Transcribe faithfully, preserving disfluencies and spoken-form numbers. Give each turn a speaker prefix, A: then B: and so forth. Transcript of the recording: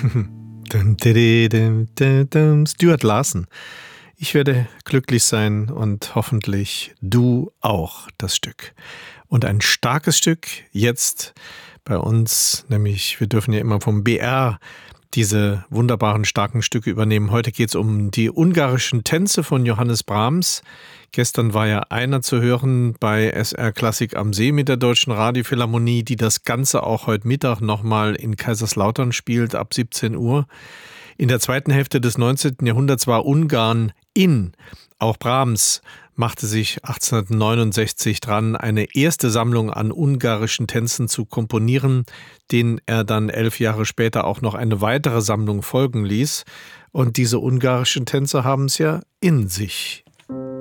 A: Dum, didi, dum, dum, dum. Stuart Larson. Ich werde glücklich sein und hoffentlich du auch, das Stück. Und ein starkes Stück jetzt bei uns, nämlich wir dürfen ja immer vom B R diese wunderbaren starken Stücke übernehmen. Heute geht es um die ungarischen Tänze von Johannes Brahms. Gestern war ja einer zu hören bei S R Klassik am See mit der Deutschen Radiophilharmonie, die das Ganze auch heute Mittag nochmal in Kaiserslautern spielt, ab siebzehn Uhr. In der zweiten Hälfte des neunzehnten Jahrhunderts war Ungarn in. Auch Brahms machte sich achtzehnhundertneunundsechzig dran, eine erste Sammlung an ungarischen Tänzen zu komponieren, denen er dann elf Jahre später auch noch eine weitere Sammlung folgen ließ. Und diese ungarischen Tänze haben es ja in sich.